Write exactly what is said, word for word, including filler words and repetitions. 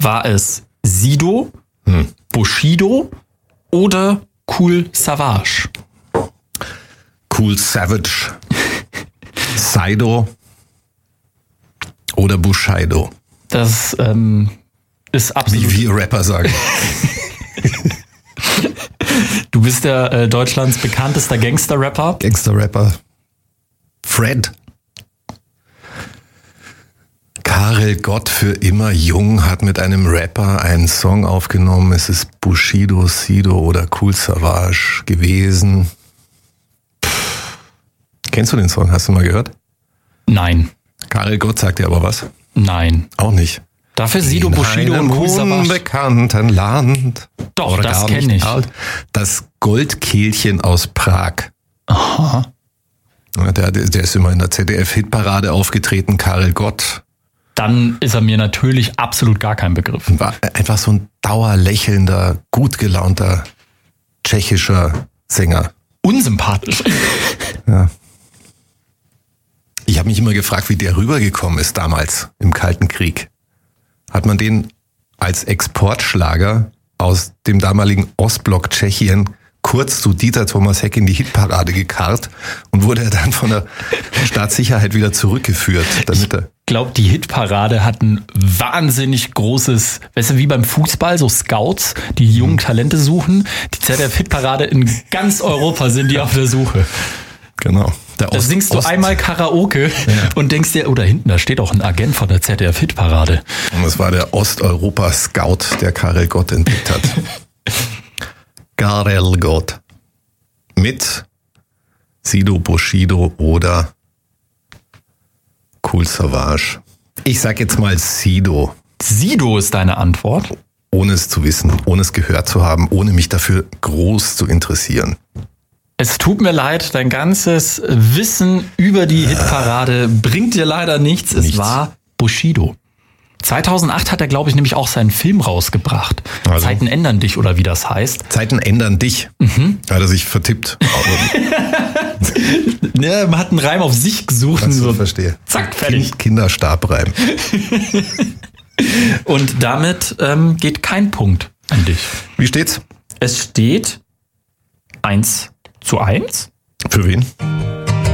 War es Sido, hm. Bushido oder Kool Savas? Kool Savas, Sido oder Bushido? Das ähm, ist absolut... Wie wir Rapper sagen. Du bist ja äh, Deutschlands bekanntester Gangster-Rapper. Gangster-Rapper. Fred. Karel Gott für immer jung hat mit einem Rapper einen Song aufgenommen. Es ist Bushido, Sido oder Kool Savas gewesen. Pff. Kennst du den Song? Hast du mal gehört? Nein. Karel Gott sagt dir aber was? Nein. Auch nicht. Dafür Sido, In Bushido und Kool Savas. In einem unbekannten Land. Doch, Oder das kenne ich. Alt. Das Goldkehlchen aus Prag. Aha. Ja, der, der ist immer in der Z D F-Hitparade aufgetreten, Karel Gott. Dann ist er mir natürlich absolut gar kein Begriff. War einfach so ein dauerlächelnder, gut gelaunter tschechischer Sänger. Unsympathisch. Ja. Ich habe mich immer gefragt, wie der rübergekommen ist damals im Kalten Krieg. Hat man den als Exportschlager aus dem damaligen Ostblock Tschechien kurz zu Dieter Thomas Heck in die Hitparade gekarrt und wurde er dann von der Staatssicherheit wieder zurückgeführt, damit er... Ich glaube, die Hitparade hat ein wahnsinnig großes, weißt du, wie beim Fußball, so Scouts, die jungen Talente suchen. Die Z D F-Hitparade in ganz Europa sind die auf der Suche. Genau. Der da Ost, singst du Ost. einmal Karaoke ja. und denkst dir, oh, da hinten, da steht auch ein Agent von der Z D F-Hitparade. Und es war der Osteuropa-Scout, der Karel Gott entdeckt hat. Karel Gott. Mit Sido, Bushido oder Kool Savas. Ich sag jetzt mal Sido. Sido ist deine Antwort? Ohne es zu wissen, ohne es gehört zu haben, ohne mich dafür groß zu interessieren. Es tut mir leid, dein ganzes Wissen über die Hitparade bringt dir leider nichts. Es nichts. war Bushido. zweitausendacht hat er, glaube ich, nämlich auch seinen Film rausgebracht. Also. Zeiten ändern dich, oder wie das heißt. Zeiten ändern dich. Mhm. Da hat er sich vertippt. Ja, man hat einen Reim auf sich gesucht. Was so. ich verstehe. Zack, fertig. Kinderstabreim. Und damit ähm, geht kein Punkt an dich. Wie steht's? Es steht eins zu eins. Für wen?